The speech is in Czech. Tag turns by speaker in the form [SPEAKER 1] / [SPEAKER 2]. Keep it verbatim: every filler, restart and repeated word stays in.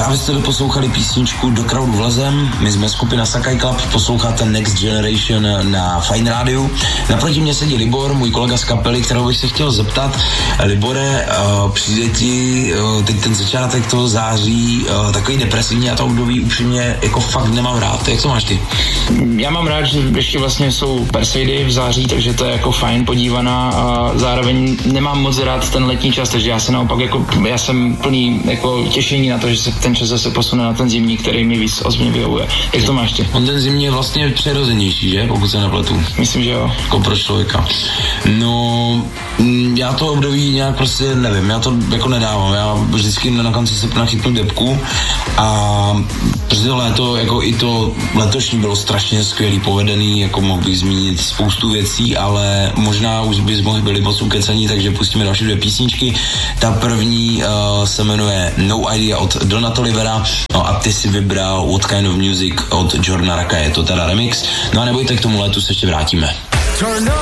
[SPEAKER 1] Právě jste doposlouchali písničku Do crowdu vlezem, my jsme skupina Sakai Club, posloucháte Next Generation na Fine Rádiu. Naproti mě sedí Libor, můj kolega z kapely, kterého bych se chtěl zeptat. Libore, uh, přijde ti uh, teď ten začátek toho září uh, takový depresivní a to období upřímně jako fakt nemám rád. Jak to máš ty?
[SPEAKER 2] Já mám rád, že ještě vlastně jsou Perseidy v září, takže to je jako fajn podívaná a zároveň nemám moc rád ten letní čas, takže já se naopak jako, já jsem plný jako těšení na to, že se ten čas zase posune na ten zimní, který mi víc ozmě vyhovuje. Jak to máš ty?
[SPEAKER 1] On ten zimní je vlastně přirozenější, že? Pokud se nepletu.
[SPEAKER 2] Myslím, že jo.
[SPEAKER 1] Jako pro člověka. No, já to období nějak prostě nevím, já to jako nedávám. Já vždycky na konci srpna chytnu depku a prostě léto, jako i to letošní bylo strašně skvělý, povedený, jako mohl bych zmínit spoustu věcí, ale možná už bys mohli byli moc ukecení, takže pustíme další dvě písničky. Ta první uh, se jmenuje No Idea od Dona Tolivera, no a ty si vybral What Kind of Music od Jordana Raka, je to teda remix. No a nebojte, k tomu létu se ještě vrátíme.